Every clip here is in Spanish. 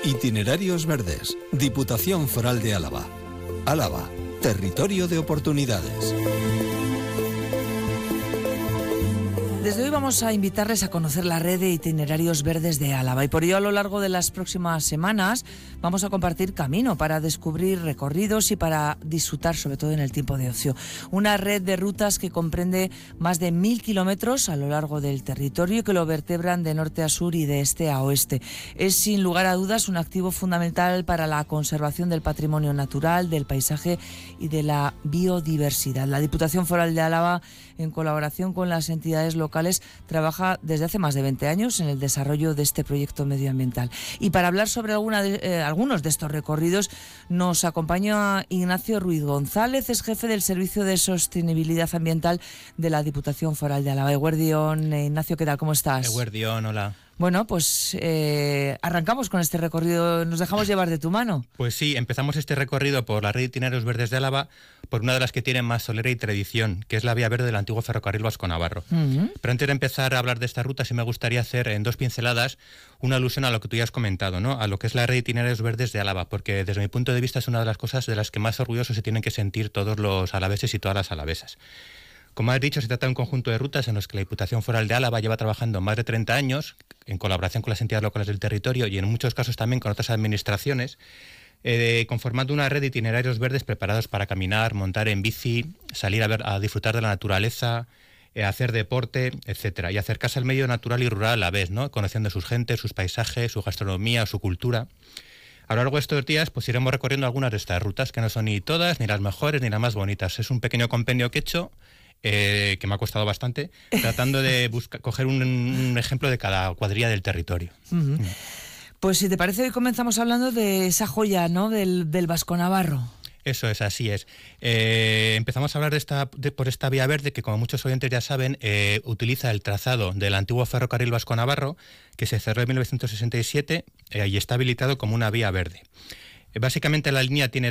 Itinerarios Verdes, Diputación Foral de Álava. Álava, territorio de oportunidades. Desde hoy vamos a invitarles a conocer la red de itinerarios verdes de Álava y por ello a lo largo de las próximas semanas vamos a compartir camino para descubrir recorridos y para disfrutar sobre todo en el tiempo de ocio. Una red de rutas que comprende más de 1.000 kilómetros a lo largo del territorio y que lo vertebran de norte a sur y de este a oeste. Es sin lugar a dudas un activo fundamental para la conservación del patrimonio natural, del paisaje y de la biodiversidad. La Diputación Foral de Álava, en colaboración con las entidades locales, trabaja desde hace más de 20 años en el desarrollo de este proyecto medioambiental. Y para hablar sobre algunos de estos recorridos nos acompaña Ignacio Ruiz González, es jefe del Servicio de Sostenibilidad Ambiental de la Diputación Foral de Álava. Eguerdión, Ignacio, ¿qué tal? ¿Cómo estás? Eguerdión, hola. Bueno, pues arrancamos con este recorrido, nos dejamos llevar de tu mano. Pues sí, empezamos este recorrido por la red de itinerarios verdes de Álava, por una de las que tienen más solera y tradición, que es la vía verde del antiguo ferrocarril vasco-navarro. Pero antes de empezar a hablar de esta ruta, sí me gustaría hacer en 2 pinceladas una alusión a lo que tú ya has comentado, ¿no? A lo que es la red de itinerarios verdes de Álava, porque desde mi punto de vista es una de las cosas de las que más orgullosos se tienen que sentir todos los alaveses y todas las alavesas. Como has dicho, se trata de un conjunto de rutas en los que la Diputación Foral de Álava lleva trabajando más de 30 años, en colaboración con las entidades locales del territorio y en muchos casos también con otras administraciones, conformando una red de itinerarios verdes preparados para caminar, montar en bici, salir a disfrutar de la naturaleza, hacer deporte, etcétera, y acercarse al medio natural y rural a la vez, ¿no? Conociendo sus gentes, sus paisajes, su gastronomía, su cultura. A lo largo de estos días pues iremos recorriendo algunas de estas rutas, que no son ni todas, ni las mejores, ni las más bonitas. Es un pequeño compendio que he hecho, que me ha costado bastante, tratando de coger un ejemplo de cada cuadrilla del territorio. Pues si te parece, hoy comenzamos hablando de esa joya, ¿no? del vasco-navarro. Eso es, así es. Empezamos a hablar por esta vía verde que, como muchos oyentes ya saben, utiliza el trazado del antiguo ferrocarril vasco-navarro, que se cerró en 1967 y está habilitado como una vía verde. Básicamente la línea tiene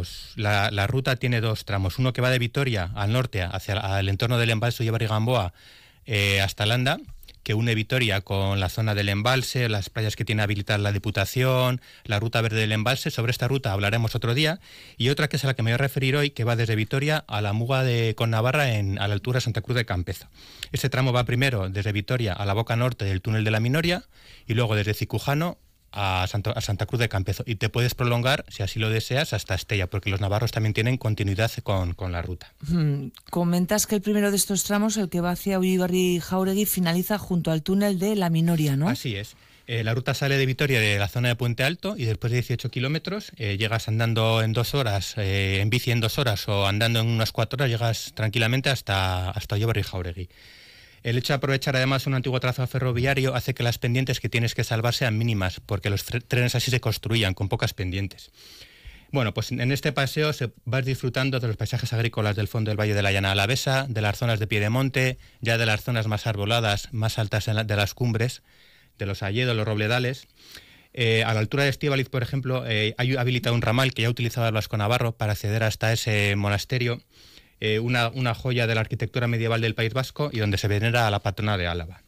la ruta tiene 2 tramos, uno que va de Vitoria al norte hacia el entorno del embalse Ullebar y Gamboa hasta Landa, que une Vitoria con la zona del embalse, las playas que tiene habilitadas la Diputación, la ruta verde del embalse. Sobre esta ruta hablaremos otro día, y otra que es a la que me voy a referir hoy, que va desde Vitoria a la Muga con Navarra a la altura de Santa Cruz de Campezo. Este tramo va primero desde Vitoria a la boca norte del túnel de la Minoria y luego desde Cicujano a Santa Cruz de Campezo, y te puedes prolongar, si así lo deseas, hasta Estella, porque los navarros también tienen continuidad con la ruta. Comentas que el primero de estos tramos, el que va hacia Ullibarri y Jáuregui, finaliza junto al túnel de la Minoria, ¿no? Así es. La ruta sale de Vitoria, de la zona de Puente Alto, y después de 18 kilómetros llegas andando en 2 horas, en bici en 2 horas o andando en unas 4 horas, llegas tranquilamente hasta Ullibarri y Jáuregui. El hecho de aprovechar además un antiguo trazado ferroviario hace que las pendientes que tienes que salvar sean mínimas, porque los trenes así se construían, con pocas pendientes. Bueno, pues en este paseo vas disfrutando de los paisajes agrícolas del fondo del Valle de la Llana Alavesa, de las zonas de piedemonte, ya de las zonas más arboladas, más altas de las cumbres, de los hayedos, los robledales. A la altura de Estíbaliz, por ejemplo, hay habilitado un ramal que ya utilizaba el vasco-navarro para acceder hasta ese monasterio, una joya de la arquitectura medieval del País Vasco y donde se venera a la patrona de Álava.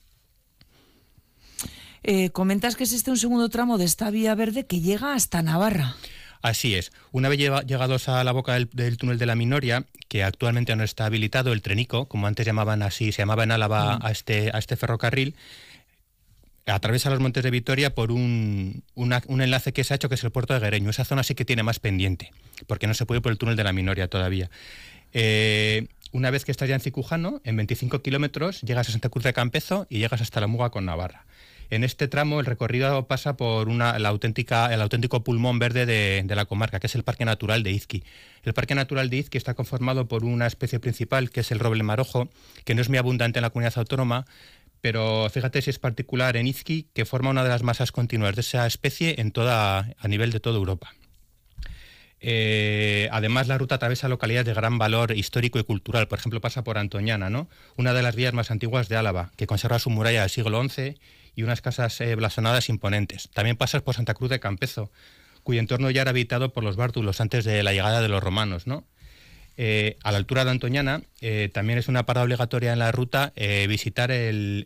Comentas que existe un segundo tramo de esta vía verde que llega hasta Navarra. Así es. Una vez llegados a la boca del túnel de la Minoria, que actualmente no está habilitado, el Trenico, como antes se llamaba en Álava a este ferrocarril, atraviesa los Montes de Vitoria por un enlace que se ha hecho, que es el puerto de Guereño. Esa zona sí que tiene más pendiente, porque no se puede por el túnel de la Minoria todavía. Una vez que estás ya en Cicujano, en 25 kilómetros, llegas a Santa Cruz de Campezo y llegas hasta la Muga con Navarra. En este tramo el recorrido pasa por el auténtico pulmón verde de la comarca, que es el Parque Natural de Izqui. El Parque Natural de Izqui está conformado por una especie principal, que es el roble marojo, que no es muy abundante en la comunidad autónoma, pero fíjate si es particular en Izqui, que forma una de las masas continuas de esa especie a nivel de toda Europa. Además, la ruta atraviesa localidades de gran valor histórico y cultural. Por ejemplo, pasa por Antoñana, ¿no? Una de las vías más antiguas de Álava, que conserva su muralla del siglo XI y unas casas blasonadas imponentes. También pasas por Santa Cruz de Campezo, cuyo entorno ya era habitado por los bártulos antes de la llegada de los romanos, ¿no? A la altura de Antoñana también es una parada obligatoria en la ruta visitar el